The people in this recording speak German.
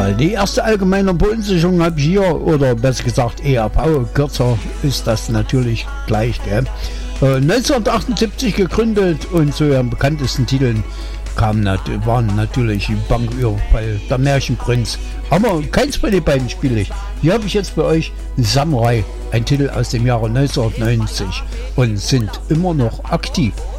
Die erste allgemeine Verunsicherung habe ich hier, oder besser gesagt ERV, kürzer ist das natürlich gleich. 1978 gegründet und zu ihren bekanntesten Titeln waren natürlich Banküberfall, der Märchenprinz, aber keins von den beiden spiele ich. Hier habe ich jetzt für euch Samurai, ein Titel aus dem Jahre 1990 und sind immer noch aktiv.